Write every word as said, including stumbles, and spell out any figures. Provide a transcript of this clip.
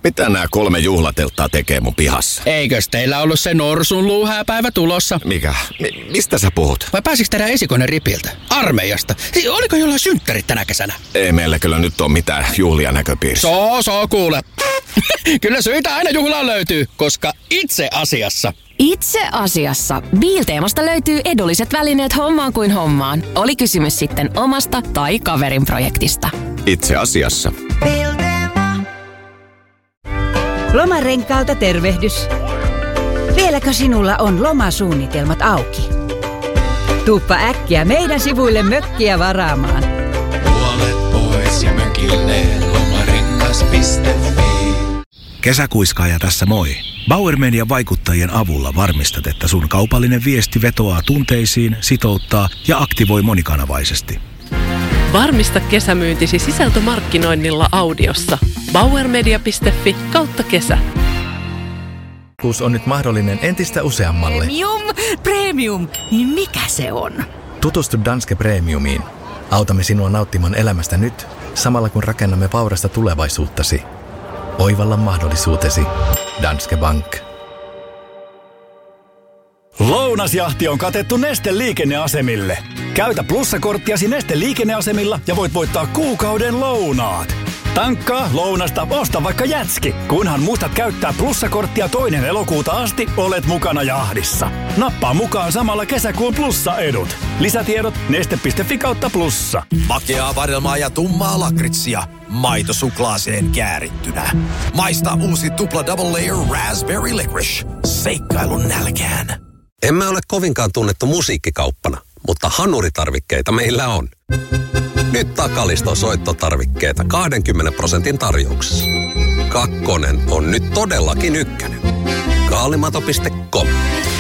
Mitä nämä kolme juhlatelttaa tekee mun pihassa? Eikös teillä ollut se norsun luuhääpäivä tulossa? Mikä? Mi- mistä sä puhut? Vai pääsikö teidän esikoinen ripiltä? Armeijasta? Siis oliko jollain synttärit tänä kesänä? Ei meillä kyllä nyt ole mitään juhlia näköpiirissä. Soo, soo, kuule. Kyllä syitä aina juhlaan löytyy, koska itse asiassa... Itse asiassa Biilteemasta löytyy edulliset välineet hommaan kuin hommaan. Oli kysymys sitten omasta tai kaverin projektista. Itse asiassa. Biilteema. Lomarenkaalta tervehdys. Vieläkö sinulla on lomasuunnitelmat auki? Tuuppa äkkiä meidän sivuille mökkiä varaamaan. Puolet pois ja mökille lomarengas piste fi. Kesäkuiskaaja tässä moi. Bauer Median vaikuttajien avulla varmistat, että sun kaupallinen viesti vetoaa tunteisiin, sitouttaa ja aktivoi monikanavaisesti. Varmista kesämyyntisi sisältömarkkinoinnilla audiossa. bauermedia piste fi kautta kesä. Kuus on nyt mahdollinen entistä useammalle. Premium, premium. Niin mikä se on? Tutustu Danske Premiumiin. Autamme sinua nauttimaan elämästä nyt, samalla kun rakennamme vaurasta tulevaisuuttasi. Oivalla mahdollisuutesi. Danske Bank. Lounasjahti on katettu Neste liikenneasemille. Käytä plussakorttiasi Neste liikenneasemilla ja voit voittaa kuukauden lounaat. Tankkaa, lounasta, osta vaikka jätski. Kunhan muistat käyttää plussakorttia toinen elokuuta asti, olet mukana jahdissa. Nappaa mukaan samalla kesäkuun plussa-edut. Lisätiedot neste piste fi kautta plussa. Makeaa vadelmaa ja tummaa lakritsia. Maito suklaaseen käärittynä. Maista uusi tupla double layer raspberry licorice. Seikkailun nälkään. Emme ole kovinkaan tunnettu musiikkikauppana, mutta hanuritarvikkeita meillä on. Nyt Takaliston soittotarvikkeita kaksikymmentä prosentin tarjouksessa. Kakkonen on nyt todellakin ykkönen. Kaalimato piste com